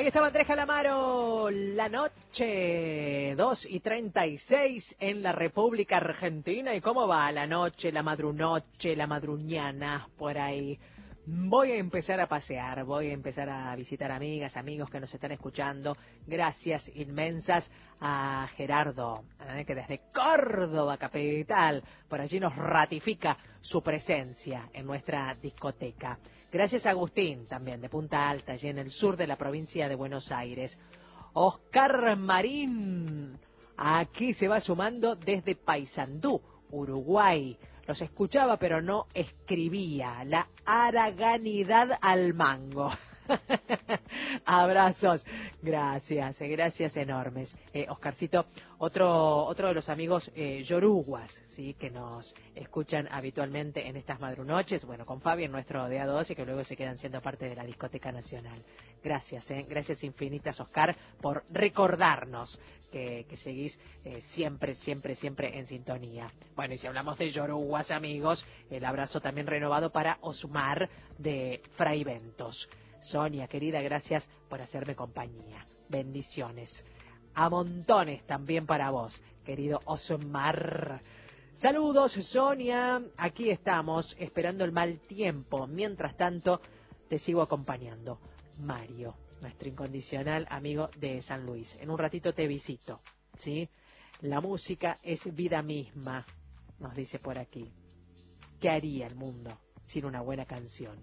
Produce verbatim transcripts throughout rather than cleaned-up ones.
Ahí estaba Andrés Calamaro, la noche, dos y treinta y seis en la República Argentina. ¿Y cómo va la noche, la madrunoche, la madruñana por ahí? Voy a empezar a pasear, voy a empezar a visitar amigas, amigos que nos están escuchando. Gracias inmensas a Gerardo, eh, que desde Córdoba capital, por allí nos ratifica su presencia en nuestra discoteca. Gracias a Agustín, también de Punta Alta, allí en el sur de la provincia de Buenos Aires. Oscar Marín, aquí se va sumando desde Paysandú, Uruguay. Los escuchaba pero no escribía. La araganidad al mango. Abrazos, gracias, gracias enormes. Eh, Oscarcito, otro otro de los amigos eh, yoruguas, sí, que nos escuchan habitualmente en estas madrunoches, bueno, con Fabi en nuestro D A dos y que luego se quedan siendo parte de la Discoteca Nacional. Gracias, eh, gracias infinitas, Oscar, por recordarnos que, que seguís eh, siempre, siempre, siempre en sintonía. Bueno, y si hablamos de yoruguas, amigos, el abrazo también renovado para Osmar de Fraiventos. Sonia, querida, gracias por hacerme compañía. Bendiciones. A montones también para vos, querido Osmar. Saludos, Sonia. Aquí estamos, esperando el mal tiempo. Mientras tanto, te sigo acompañando. Mario, nuestro incondicional amigo de San Luis. En un ratito te visito, ¿sí? La música es vida misma, nos dice por aquí. ¿Qué haría el mundo sin una buena canción?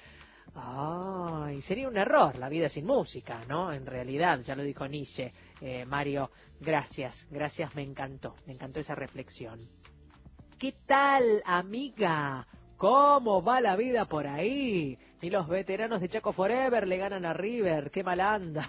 Ay, sería un error la vida sin música, ¿no? En realidad, ya lo dijo Nietzsche. Eh, Mario, gracias, gracias, me encantó, me encantó esa reflexión. ¿Qué tal, amiga? ¿Cómo va la vida por ahí? Y los veteranos de Chaco Forever le ganan a River, qué mal anda.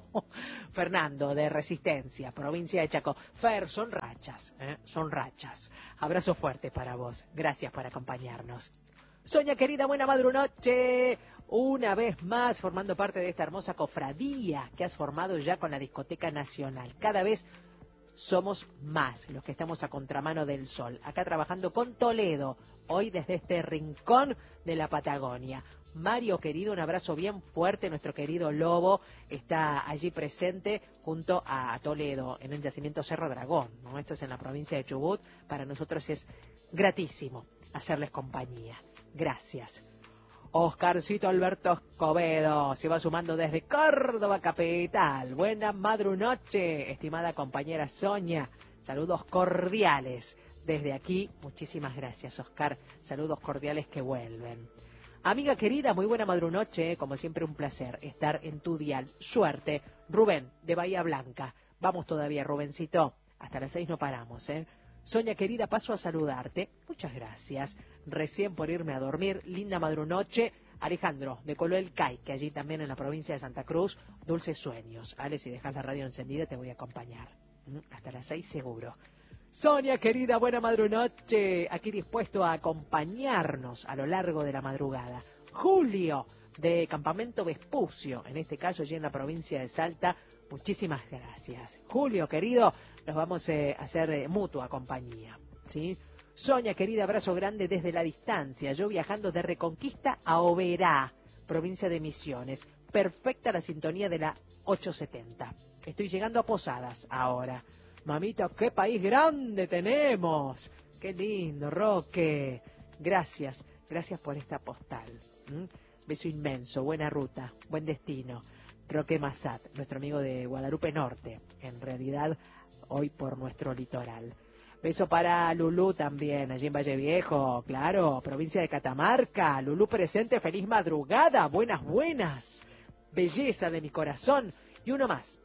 Fernando, de Resistencia, provincia de Chaco. Fer, son rachas, ¿eh? Son rachas. Abrazo fuerte para vos, gracias por acompañarnos. Sonia, querida, buena madrunoche. Una vez más formando parte de esta hermosa cofradía que has formado ya con la Discoteca Nacional. Cada vez somos más los que estamos a contramano del sol. Acá trabajando con Toledo, hoy desde este rincón de la Patagonia. Mario, querido, un abrazo bien fuerte. Nuestro querido Lobo está allí presente junto a Toledo en el yacimiento Cerro Dragón, ¿no? Esto es en la provincia de Chubut. Para nosotros es gratísimo hacerles compañía. Gracias. Oscarcito Alberto Escobedo se va sumando desde Córdoba capital. Buena madrunoche, estimada compañera Sonia. Saludos cordiales desde aquí. Muchísimas gracias, Oscar. Saludos cordiales que vuelven. Amiga querida, muy buena madrunoche. Como siempre, un placer estar en tu dial. Suerte. Rubén, de Bahía Blanca. Vamos todavía, Rubencito. Hasta las seis no paramos, ¿eh? Sonia, querida, paso a saludarte. Muchas gracias. Recién por irme a dormir. Linda madrunoche. Alejandro, de Coloelcay, que allí también en la provincia de Santa Cruz. Dulces sueños. Ale, si dejas la radio encendida te voy a acompañar. Hasta las seis seguro. Sonia, querida, buena madrunoche. Aquí dispuesto a acompañarnos a lo largo de la madrugada. Julio, de Campamento Vespucio, en este caso allí en la provincia de Salta. Muchísimas gracias. Julio, querido, nos vamos eh, a hacer eh, mutua compañía, ¿sí? Sonia, querida, abrazo grande desde la distancia. Yo viajando de Reconquista a Oberá, provincia de Misiones. Perfecta la sintonía de la ochocientos setenta. Estoy llegando a Posadas ahora. Mamita, qué país grande tenemos. Qué lindo, Roque. Gracias, gracias por esta postal. ¿Mm? Beso inmenso, buena ruta, buen destino. Roque Massat, nuestro amigo de Guadalupe Norte, en realidad hoy por nuestro litoral. Beso para Lulú también, allí en Valle Viejo, claro, provincia de Catamarca. Lulú presente, feliz madrugada, buenas, buenas. Belleza de mi corazón. Y uno más.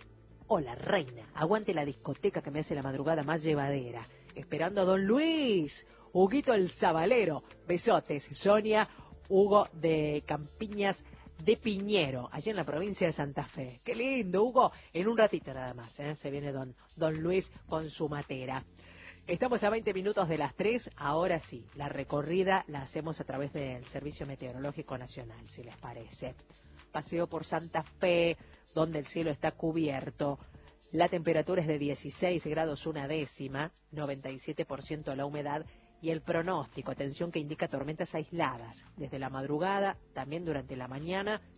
Hola, reina, aguante la discoteca que me hace la madrugada más llevadera. Esperando a Don Luis, Huguito el Zabalero. Besotes, Sonia, Hugo de Campiñas de Piñero, allá en la provincia de Santa Fe. Qué lindo, Hugo. En un ratito nada más, ¿eh? Se viene don, don Luis con su matera. Estamos a veinte minutos de las tres. Ahora sí, la recorrida la hacemos a través del Servicio Meteorológico Nacional, si les parece. Paseo por Santa Fe, donde el cielo está cubierto. La temperatura es de dieciséis grados una décima, noventa y siete por ciento la humedad. Y el pronóstico, atención, que indica tormentas aisladas desde la madrugada, también durante la mañana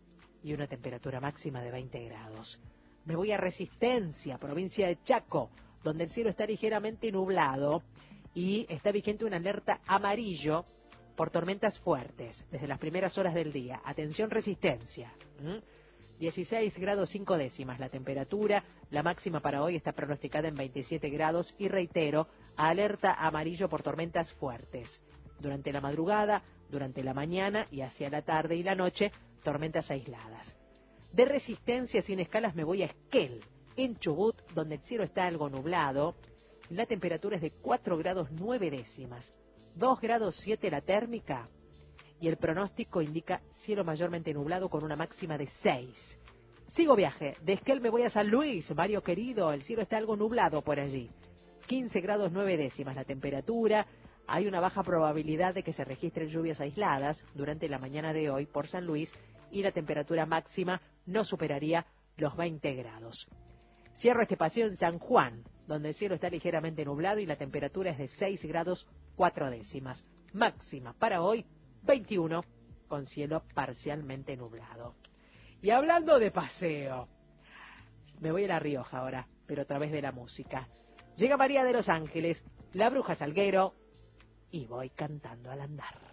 y una temperatura máxima de veinte grados. Me voy a Resistencia, provincia de Chaco, donde el cielo está ligeramente nublado y está vigente una alerta amarillo por tormentas fuertes desde las primeras horas del día. Atención, Resistencia. ¿Mm? dieciséis grados cinco décimas la temperatura, la máxima para hoy está pronosticada en veintisiete grados y reitero, alerta amarillo por tormentas fuertes. Durante la madrugada, durante la mañana y hacia la tarde y la noche, tormentas aisladas. De Resistencia sin escalas me voy a Esquel, en Chubut, donde el cielo está algo nublado. La temperatura es de cuatro grados nueve décimas, dos grados siete la térmica y el pronóstico indica cielo mayormente nublado con una máxima de seis. Sigo viaje, de Esquel me voy a San Luis, Mario querido, el cielo está algo nublado por allí. quince grados nueve décimas la temperatura, hay una baja probabilidad de que se registren lluvias aisladas durante la mañana de hoy por San Luis y la temperatura máxima no superaría los veinte grados. Cierro este paseo en San Juan, donde el cielo está ligeramente nublado y la temperatura es de seis grados cuatro décimas. Máxima para hoy, veintiuno, con cielo parcialmente nublado. Y hablando de paseo, me voy a La Rioja ahora, pero a través de la música. Llega María de los Ángeles, La Bruja Salguero, y voy cantando al andar.